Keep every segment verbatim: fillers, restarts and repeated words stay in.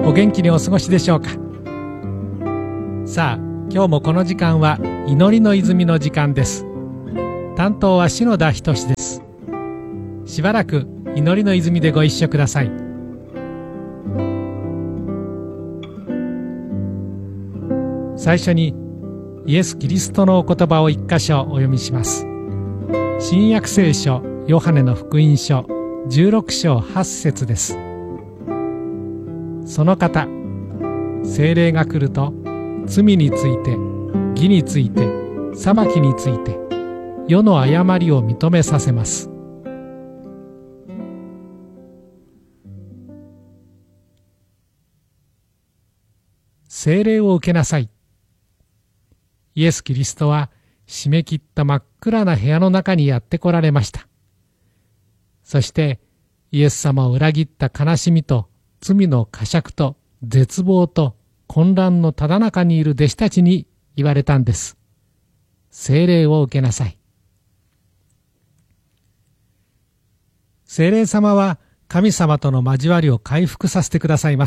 お元気にお過ごしでしょうか。さあ、今日もこの時間は祈りの泉の時間です。担当は篠田仁です。しばらく祈りの泉でご一緒ください。最初にイエス・キリストのお言葉を一箇所お読みします。新約聖書ヨハネの福音書じゅうろく章はち節です。その方、聖霊が来ると罪について、義について、裁きについて、世の誤りを認めさせます。聖霊を受けなさい。イエス・キリストは締め切った真っ暗な部屋の中にやって来られました。そしてイエス様を裏切った悲しみと罪の呵責と絶望と混乱のただ中にいる弟子たちに言われたんです。聖霊を受けなさい。聖霊様は神様との交わりを回復させてくださいます。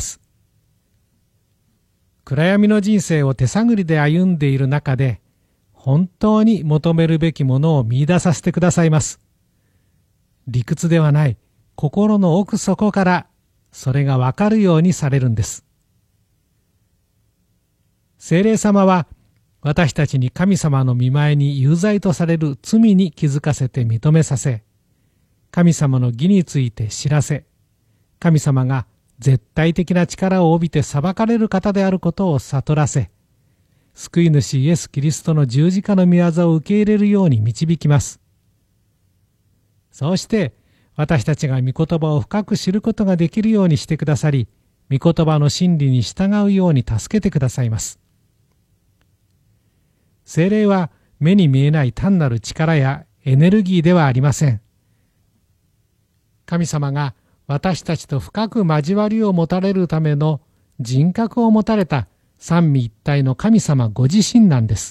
暗闇の人生を手探りで歩んでいる中で、本当に求めるべきものを見出させてくださいます。理屈ではない、心の奥底からそれがわかるようにされるんです。聖霊様は私たちに神様の御前に有罪とされる罪に気づかせて認めさせ、神様の義について知らせ、神様が絶対的な力を帯びて裁かれる方であることを悟らせ、救い主イエス・キリストの十字架の御業を受け入れるように導きます。そうして私たちが御言葉を深く知ることができるようにしてくださり、御言葉の真理に従うように助けてくださいます。聖霊は目に見えない単なる力やエネルギーではありません。神様が私たちと深く交わりを持たれるための人格を持たれた三位一体の神様ご自身なんです。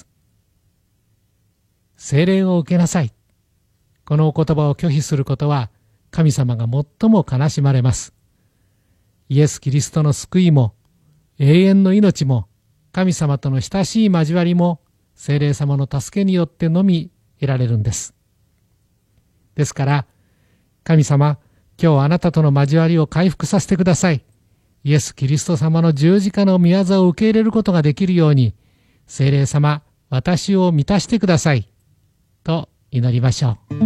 聖霊を受けなさい。このお言葉を拒否することは神様が最も悲しまれます。イエス・キリストの救いも永遠の命も神様との親しい交わりも聖霊様の助けによってのみ得られるんです。ですから神様、今日あなたとの交わりを回復させてください。イエス・キリスト様の十字架の御業を受け入れることができるように、聖霊様、私を満たしてください。と祈りましょう。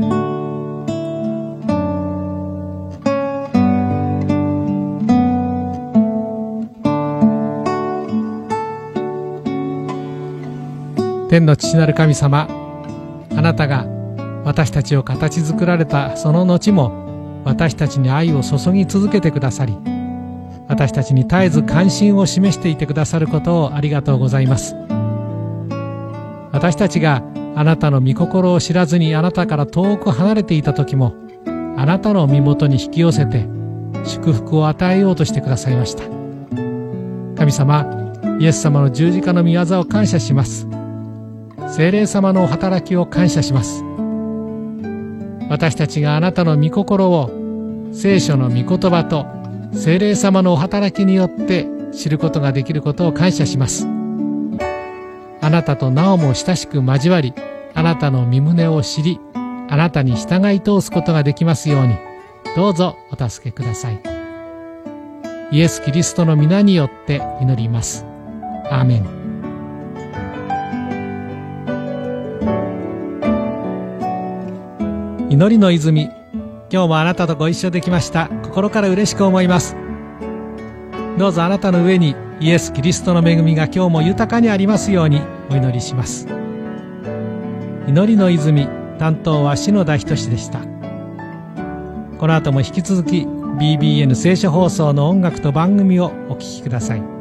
天の父なる神様、あなたが私たちを形作られたその後も、私たちに愛を注ぎ続けてくださり、私たちに絶えず関心を示していてくださることをありがとうございます。私たちがあなたの御心を知らずにあなたから遠く離れていた時も、あなたの身元に引き寄せて祝福を与えようとしてくださいました。神様、イエス様の十字架の御業を感謝します。聖霊様のお働きを感謝します。私たちがあなたの御心を聖書の御言葉と聖霊様のお働きによって知ることができることを感謝します。あなたとなおも親しく交わり、あなたの御胸を知り、あなたに従い通すことができますように、どうぞお助けください。イエス・キリストの皆によって祈ります。アーメン。祈りの泉、今日もあなたとご一緒できました。心から嬉しく思います。どうぞあなたの上にイエス・キリストの恵みが今日も豊かにありますようにお祈りします。祈りの泉、担当は篠田仁でした。この後も引き続き ビービーエヌ 聖書放送の音楽と番組をお聴きください。